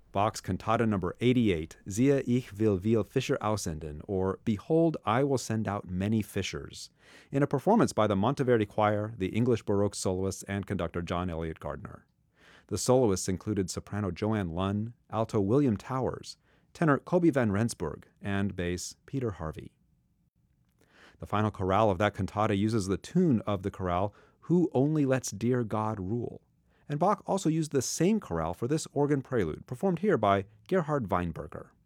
Bach's Cantata number 88, Siehe, ich will viel Fischer aussenden, or Behold, I will send out many fishers, in a performance by the Monteverdi Choir, the English Baroque soloists, and conductor John Eliot Gardiner. The soloists included soprano Joanne Lunn, alto William Towers, tenor Kobe van Rensburg, and bass Peter Harvey. The final chorale of that cantata uses the tune of the chorale, Who Only Lets Dear God Rule. And Bach also used the same chorale for this organ prelude, performed here by Gerhard Weinberger.